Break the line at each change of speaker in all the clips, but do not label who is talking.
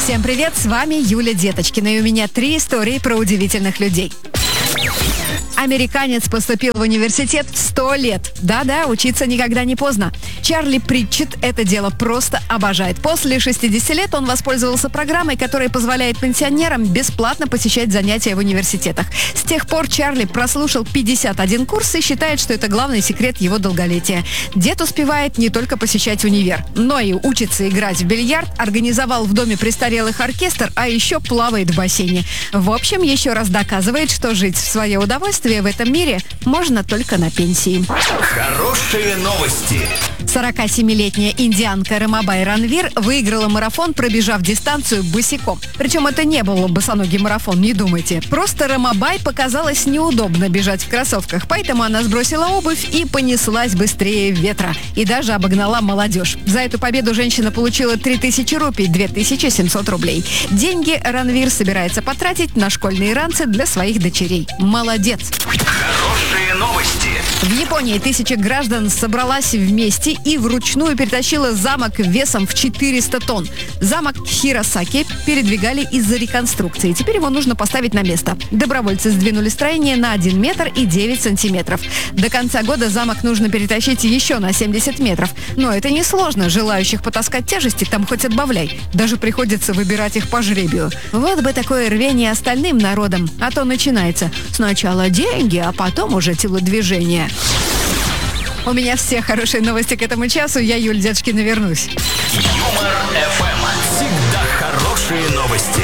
Всем привет, с вами Юля Деточкина, и у меня 3 истории про удивительных людей. Американец поступил в университет в 100 лет. Да-да, учиться никогда не поздно. Чарли Притчет это дело просто обожает. После 60 лет он воспользовался программой, которая позволяет пенсионерам бесплатно посещать занятия в университетах. С тех пор Чарли прослушал 51 курс и считает, что это главный секрет его долголетия. Дед успевает не только посещать универ, но и учится играть в бильярд, организовал в доме престарелых оркестр, а еще плавает в бассейне. В общем, еще раз доказывает, что жить в свое удовольствие в этом мире можно только на пенсии.
Хорошие новости.
47-летняя индианка Рамабай Ранвир выиграла марафон, пробежав дистанцию босиком. Причем это не был босоногий марафон, не думайте. Просто Рамабай показалось неудобно бежать в кроссовках, поэтому она сбросила обувь и понеслась быстрее ветра. И даже обогнала молодежь. За эту победу женщина получила 3000 рупий, 2700 рублей. Деньги Ранвир собирается потратить на школьные ранцы для своих дочерей. Молодец!
Хорошие новости.
В Японии 1000 граждан собралась вместе и вручную перетащила замок весом в 400 тонн. Замок Хиросаки передвигали из-за реконструкции. Теперь его нужно поставить на место. Добровольцы сдвинули строение на 1 метр и 9 сантиметров. До конца года замок нужно перетащить еще на 70 метров. Но это несложно. Желающих потаскать тяжести там хоть отбавляй. Даже приходится выбирать их по жребию. Вот бы такое рвение остальным народам. А то начинается сначала деньги, а потом уже телодвижение. У меня все хорошие новости к этому часу. Я, Юля Деточкина, вернусь.
Юмор ФМ. Всегда хорошие новости.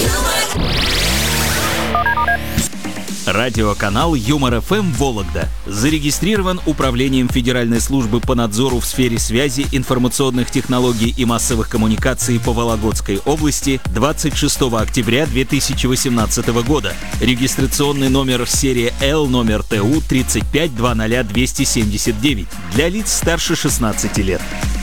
Радиоканал Юмор ФМ Вологда зарегистрирован Управлением Федеральной службы по надзору в сфере связи, информационных технологий и массовых коммуникаций по Вологодской области 26 октября 2018 года. Регистрационный номер серии L номер ТУ 3520279 для лиц старше 16 лет.